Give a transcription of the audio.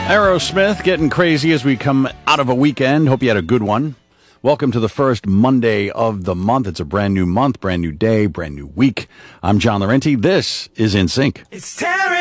Aerosmith getting crazy as we come out of a weekend. Hope you had a good one. Welcome to the first Monday of the month. It's a brand new month, brand new day, brand new week. I'm John Laurenti. This is In Sync. It's terrible.